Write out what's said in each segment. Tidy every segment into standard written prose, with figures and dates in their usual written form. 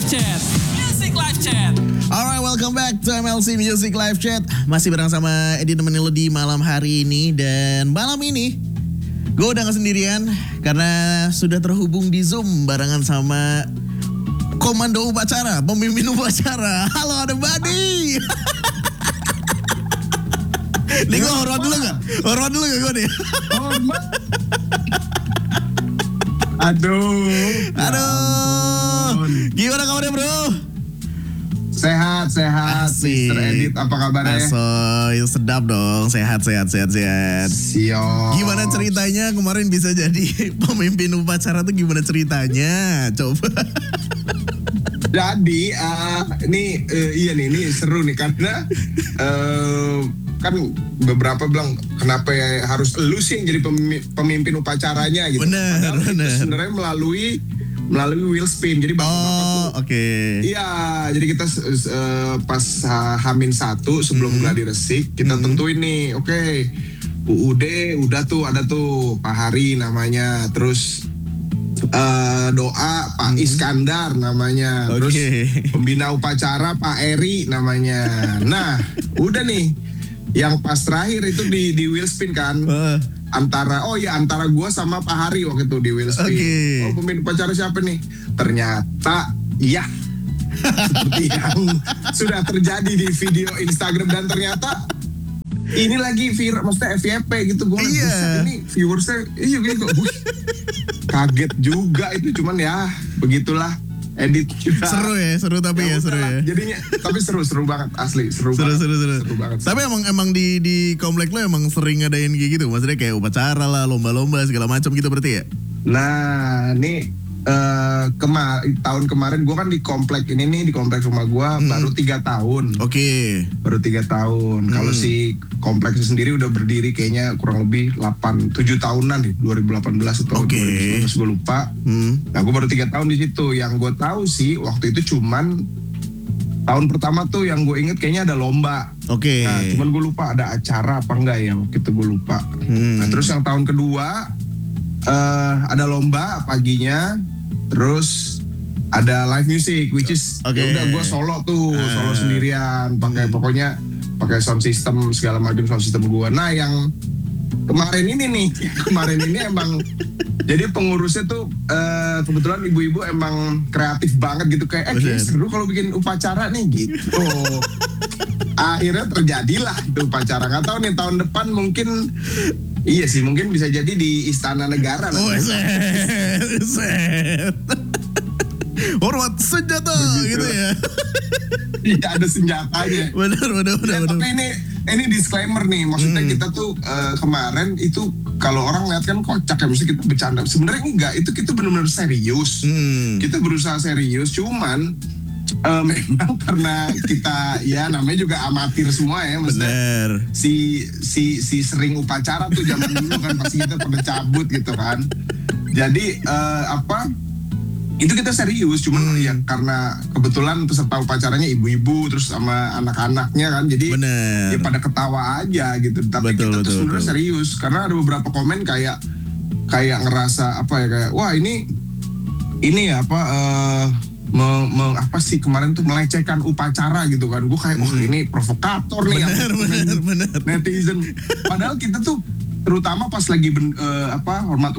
Chat. Music Live Chat. Alright, welcome back to MLC Music Live Chat. Masih bareng sama Edi nemenin lo di malam hari ini. Dan malam ini gue udah gak sendirian karena sudah terhubung di Zoom barengan sama komando upacara, pemimpin upacara. Halo, ada Badi. Nih gue hormat dulu gak? Hormat dulu gak gue nih? Hormat. Aduh. Gimana kabarnya bro? Sehat. Asik. Mr. Edit, apa kabarnya? Asoy, sedap dong. Sehat. Siap. Gimana ceritanya kemarin bisa jadi pemimpin upacara tuh gimana ceritanya? Coba. Jadi ini seru nih karena kan beberapa bilang kenapa ya harus lu sih yang jadi pemimpin upacaranya gitu. Bener. Sebenarnya melalui wheel spin. Jadi oke. Iya, jadi kita pas H-1 sebelum gladi resik kita tentuin nih, oke. UUD udah tuh ada tuh Pak Hari namanya, terus doa Pak Iskandar namanya, terus pembina upacara Pak Eri namanya. Nah, udah nih. Yang pas terakhir itu di wheel spin kan. Antara gua sama Pak Hari waktu itu di wheel spin. Oh, pemimpin upacara siapa nih? Ternyata ya seperti yang sudah terjadi di video Instagram, dan ternyata ini lagi viral, maksudnya FYP gitu. Gue ini viewersnya gitu. Kaget juga itu, cuman ya begitulah. Edit juga. Seru tapi ya seru ya. Jadinya tapi seru banget, asli seru banget. Tapi emang di komplek lo emang sering ngadain kayak gitu, maksudnya kayak upacara lah, lomba-lomba segala macam gitu berarti ya? Nah, ini tahun kemarin gue kan di komplek ini nih, di komplek rumah gue baru 3 tahun. Oke. Baru 3 tahun. Kalau si kompleks sendiri udah berdiri kayaknya kurang lebih 7 tahunan nih, 2018 atau 2019 gue lupa. Nah, gue baru 3 tahun di situ. Yang gue tahu sih waktu itu cuman tahun pertama tuh yang gue inget kayaknya ada lomba. Nah, cuman gue lupa ada acara apa enggak ya, waktu itu gue lupa. Nah, terus yang tahun kedua ada lomba paginya. Terus ada live music, which is ya udah gue solo sendirian, pakai sound system segala macam, sound system gue. Nah, yang kemarin ini emang jadi pengurusnya tuh kebetulan ibu-ibu emang kreatif banget gitu, kayak seru kalau bikin upacara nih gitu. Akhirnya terjadilah itu upacara. Nggak tahu nih tahun depan mungkin. Iya sih, mungkin bisa jadi di Istana Negara. Hormat senjata gitu ya. Iya, ada senjatanya. Benar. Tapi ini disclaimer nih, maksudnya kita tuh kemarin itu kalau orang lihat kan kocak ya, mesti kita bercanda. Sebenarnya enggak, itu kita benar-benar serius. Kita berusaha serius, cuman memang karena kita ya namanya juga amatir semua ya, maksudnya si sering upacara tuh zaman dulu kan pasti kita pada cabut gitu kan. Jadi itu kita serius, cuman ya karena kebetulan peserta upacaranya ibu-ibu terus sama anak-anaknya kan, jadi ya pada ketawa aja gitu. Tapi kita tuh sebenarnya serius karena ada beberapa komen kayak ngerasa kayak wah ini apa sih kemarin tuh melecehkan upacara gitu kan. Gue kayak wah ini provokator nih. Bener. Netizen. Padahal kita tuh terutama pas lagi hormat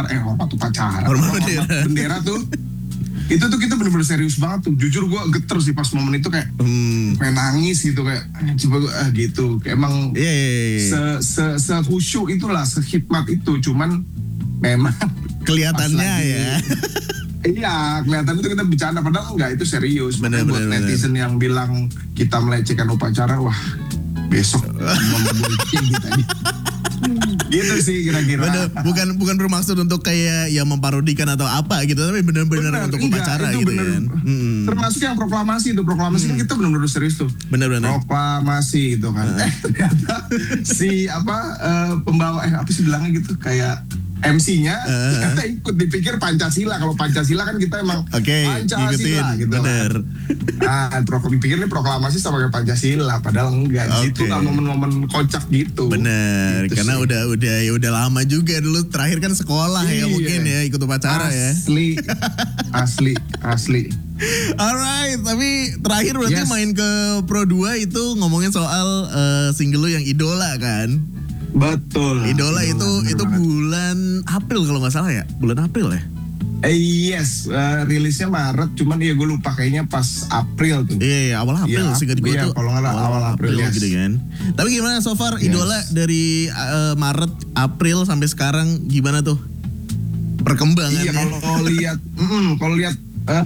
bendera tuh, itu tuh kita bener-bener serius banget tuh. Jujur gue geter sih pas momen itu, kayak pengen nangis gitu, kayak coba gitu. Kayak emang se-khusyuk itulah, se-hikmat itu. Cuman memang kelihatannya ya. Iya, kelihatan itu kita bercanda, padahal enggak, itu serius. Buat netizen yang bilang kita melecehkan upacara, wah besok membuat tadi. Gitu sih kira-kira. Bukan bermaksud untuk kayak ya memparodikan atau apa gitu, tapi benar-benar untuk upacara gitu kan. Termasuk yang proklamasi kan kita benar-benar serius tuh. Benar. Proklamasi gitu kan. Ternyata si pembawa apa sih bilangnya gitu, kayak MC-nya kita ikut, dipikir Pancasila. Kalau Pancasila kan kita emang Pancasila gitu bener. Kan. Dipikir ini proklamasi sama kayak Pancasila, padahal enggak. Gitu lah, momen-momen kocak gitu. Bener, gitu karena sih. udah lama juga dulu. Terakhir kan sekolah ya mungkin ya ikut upacara asli. Alright, tapi terakhir berarti main ke Pro 2 itu ngomongin soal single lu yang Idola kan? Betul. Idola itu bulan April kalau nggak salah ya? Bulan April ya? Yes, rilisnya Maret, cuman ya gue lupa kayaknya pas April tuh. Iya, awal April singkat gue tuh. Kalau nggak awal April gitu kan. Tapi gimana so far Idola dari Maret, April sampai sekarang gimana tuh perkembangannya? Iya, kalau lihat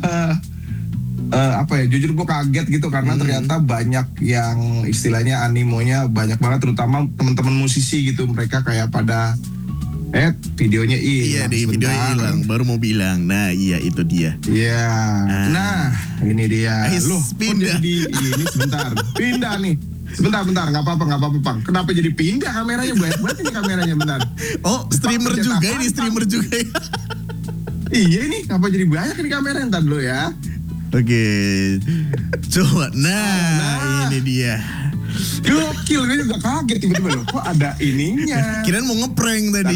apa ya, jujur gue kaget gitu karena ternyata banyak yang istilahnya animonya banyak banget, terutama teman-teman musisi gitu, mereka kayak pada videonya hilang. Iya, di videonya hilang, baru mau bilang. Nah, iya itu dia. Iya. Nah, ini dia. Loh, pindah. Ini sebentar. Pindah nih. Sebentar, nggak apa-apa, Bang. Kenapa jadi pindah kameranya? Banyak banget ini kameranya, bentar. Oh, streamer juga ini, streamer juga ya. Iya ini, kenapa jadi banyak ini kamera, ntar dulu ya. Oke. Coba, nah ini dia. Gokil, gue juga kaget tiba-tiba loh, kok ada ininya. Kirain mau ngeprank tadi,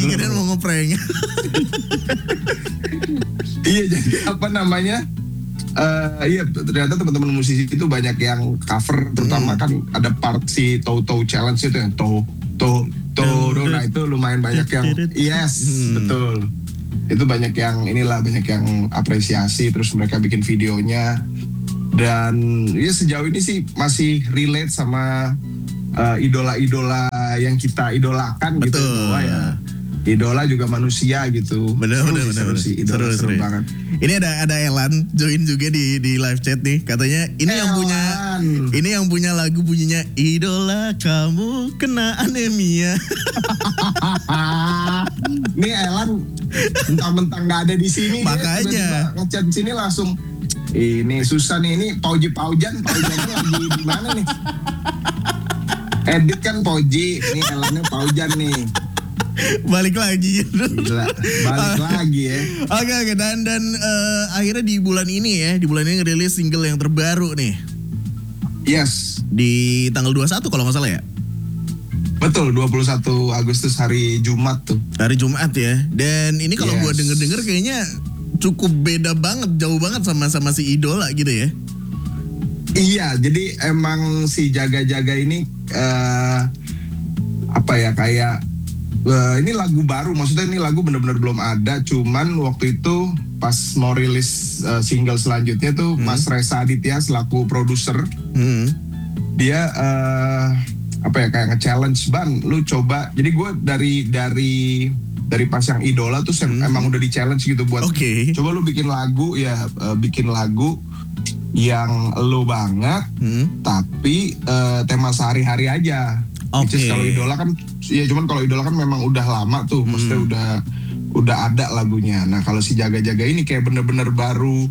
Iya, jadi apa namanya? Iya, ternyata teman-teman musisi itu banyak yang cover, terutama kan ada part si Toto Challenge itu yang nah itu lumayan banyak yang betul. Itu banyak yang banyak yang apresiasi, terus mereka bikin videonya. Dan ya sejauh ini sih masih relate sama idola-idola yang kita idolakan. Betul. Gitu. Bahwa ya idola juga manusia gitu. Bener. Sih, idola seru banget. Ini ada Elan join juga di live chat nih. Katanya ini yang punya lagu bunyinya Idola kamu kena anemia. Ini Elan mentang-mentang nggak ada di sini. Makanya ngechat di sini langsung. Ini susah nih, ini Paujannya lagi di mana nih? Edit kan Pauji, ini Elannya Paujan nih. Balik lagi. Gila, balik lagi ya. Oke, dan akhirnya di bulan ini ngerilis single yang terbaru nih. Yes. Di tanggal 21 kalau nggak salah ya? Betul, 21 Agustus hari Jumat tuh. Hari Jumat ya. Dan ini kalau gue denger kayaknya cukup beda banget, jauh banget sama si Idola gitu ya. Iya, jadi emang si Jaga-Jaga ini kayak ini lagu baru, maksudnya ini lagu bener-bener belum ada, cuman waktu itu pas mau rilis single selanjutnya tuh Mas Reza Aditya selaku produser, dia kayak nge-challenge, Ban, lu coba. Jadi gue dari pas yang Idola tuh emang udah di-challenge gitu buat coba lu bikin lagu yang lu banget tapi tema sehari-hari aja. Kalau Idola kan cuman kalau Idola kan memang udah lama tuh, maksudnya udah ada lagunya. Nah, kalau si Jaga-Jaga ini kayak bener-bener baru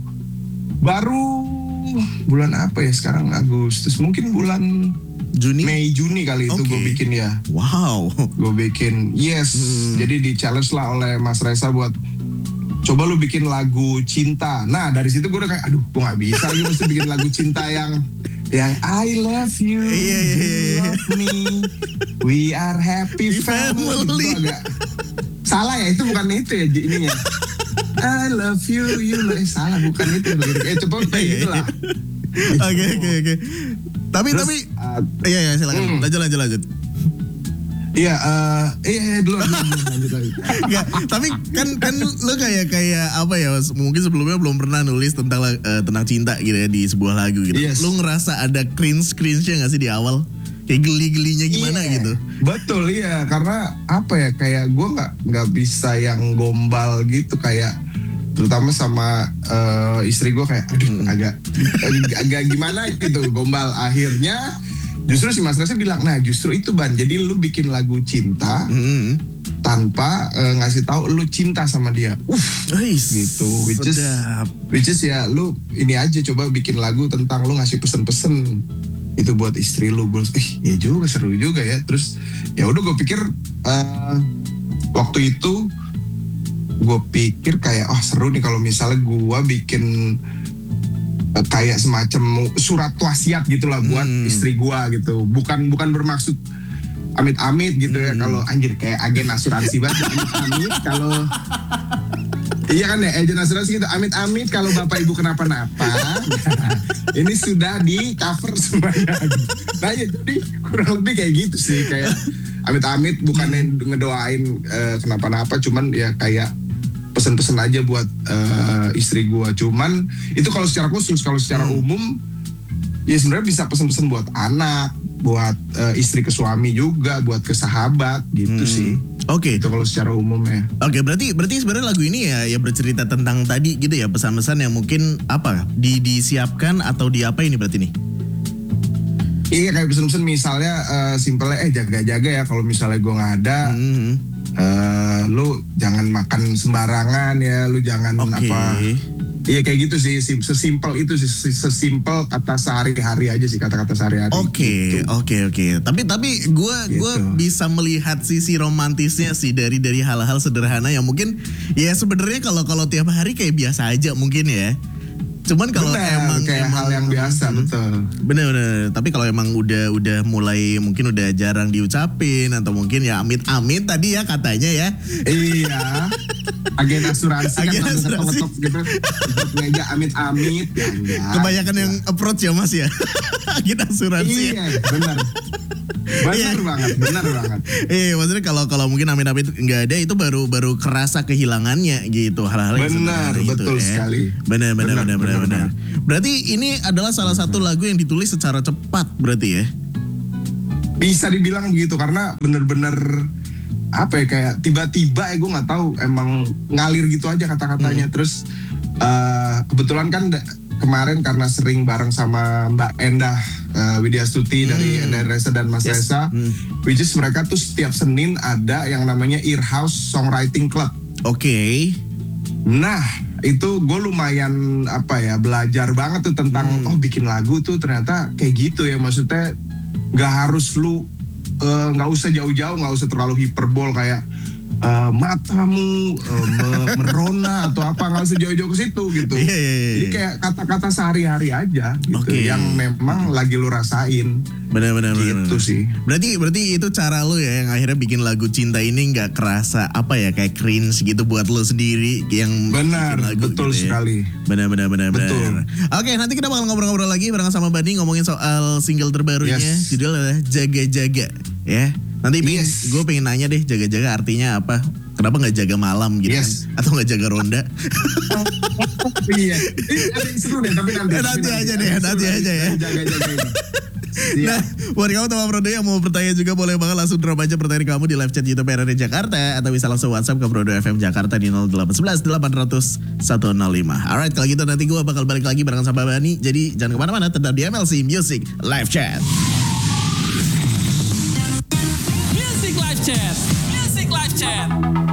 bulan apa ya sekarang, Agustus, mungkin bulan Mei Juni kali itu gue bikin ya. Wow. Gue bikin, jadi di challenge lah oleh Mas Reza buat coba lu bikin lagu cinta. Nah dari situ gue udah kayak, aduh gue gak bisa, gue mesti bikin lagu cinta yang I love you, you love me, we are happy family. Itu agak salah ya, itu bukan itu ya ininya. I love you, you love me. Salah, bukan itu. Coba kayak gitu lah. Oke. Tapi iya silakan. Lanjut. Iya, dulu lanjut lagi. Enggak, tapi kan lo kayak apa ya? Mungkin sebelumnya belum pernah nulis tentang cinta gitu ya di sebuah lagu gitu. Yes. Lo ngerasa ada cringe-nya nggak sih di awal? Kayak geli-gelinya gimana gitu? Betul, iya, karena apa ya? Kayak gue nggak bisa yang gombal gitu, kayak terutama sama istri gue kayak agak gimana gitu gombal. Akhirnya justru si Mas Reza bilang, nah justru itu Ban, jadi lu bikin lagu cinta tanpa ngasih tahu lu cinta sama dia. Gitu. Which is ya lu ini aja, coba bikin lagu tentang lu ngasih pesen-pesen itu buat istri lu. Gue ya juga seru juga ya. Terus ya udah gue pikir waktu itu gue pikir kayak seru nih kalau misalnya gue bikin kayak semacam surat wasiat gitulah buat istri gua gitu. Bukan bermaksud amit-amit gitu ya, kalau anjir kayak agen asuransi banget amit-amit kalau Iya kan ya, agen asuransi gitu. Amit-amit kalau bapak ibu kenapa-napa, ini sudah di cover semuanya. Nah ya, jadi kurang lebih kayak gitu sih, kayak amit-amit bukannya ngedoain kenapa-napa, cuman ya kayak pesen-pesen aja buat istri gua. Cuman itu kalau secara khusus, kalau secara umum ya sebenarnya bisa pesen-pesen buat anak, buat istri ke suami juga, buat ke sahabat gitu sih. Oke. Itu kalau secara umum ya. Oke, berarti sebenarnya lagu ini ya bercerita tentang tadi gitu ya, pesan-pesan yang mungkin apa disiapkan atau di apa ini berarti nih? Iya, kayak pesan-pesan misalnya simpelnya jaga-jaga ya kalau misalnya gue nggak ada, lu jangan makan sembarangan ya, lu jangan apa. Iya kayak gitu sih, sesimpel itu sih, sesimpel kata sehari-hari aja sih, kata-kata sehari-hari. Oke. Tapi gue bisa melihat sisi romantisnya sih dari hal-hal sederhana yang mungkin ya sebenarnya kalau tiap hari kayak biasa aja mungkin ya. Cuman kalau emang kayak hal yang biasa, betul. Bener. Tapi kalau emang udah mulai mungkin udah jarang diucapin atau mungkin ya amit-amit tadi ya katanya ya. Iya. Agen asuransi kan ngetok gitu. Meja amit-amit. Kebanyakan yang approach ya Mas ya. Agen asuransi. Iya, benar. Benar banget. Maksudnya kalau mungkin amit-amit nggak ada itu baru kerasa kehilangannya gitu, hal-hal yang benar, betul itu, sekali. Benar. Berarti ini adalah salah satu lagu yang ditulis secara cepat berarti ya? Bisa dibilang gitu karena bener-bener apa ya, kayak tiba-tiba gue nggak tahu, emang ngalir gitu aja kata-katanya. Terus kebetulan kan kemarin karena sering bareng sama Mbak Endah Widya Stuti dari Endah Reza dan Mas Reza, which is mereka tuh setiap Senin ada yang namanya Earhouse Songwriting Club. Oke. Nah itu gue lumayan belajar banget tuh tentang bikin lagu tuh ternyata kayak gitu ya, maksudnya nggak harus lu nggak usah jauh-jauh, nggak usah terlalu hiperbol kayak matamu merona atau apa, nggak usah jauh-jauh ke situ gitu. Jadi kayak kata-kata sehari-hari aja gitu, yang memang lagi lu rasain. Benar. Gitu sih. Berarti itu cara lu ya yang akhirnya bikin lagu cinta ini nggak kerasa kayak cringe gitu buat lu sendiri yang benar, lagu betul gitu sekali. Ya. Benar. Betul. Oke, nanti kita bakal ngobrol-ngobrol lagi bareng sama Bani ngomongin soal single terbarunya, judulnya Jaga-Jaga ya. Nanti gue pengen nanya deh, jaga-jaga artinya apa? Kenapa nggak jaga malam gitu kan? Atau nggak jaga ronda? Iya, ini seru deh, tapi nanti aja ya. Jaga-jaga ini. Nah, buat kamu teman Prodo yang mau bertanya juga boleh banget langsung drop aja pertanyaan kamu di live chat YouTube RRI Jakarta atau bisa langsung WhatsApp ke Prodo FM Jakarta di 0811 800 105. Alright, kalau gitu nanti gue bakal balik lagi bareng sama Bani. Jadi jangan kemana-mana, tetap di MLC Music Live Chat. Music Live Chat.